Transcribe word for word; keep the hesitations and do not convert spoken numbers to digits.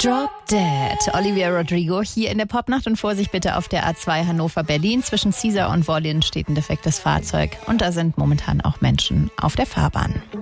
Drop Dead. Olivia Rodrigo hier in der Popnacht und Vorsicht bitte auf der A zwei Hannover-Berlin. Zwischen Caesar und Wollin steht ein defektes Fahrzeug und da sind momentan auch Menschen auf der Fahrbahn.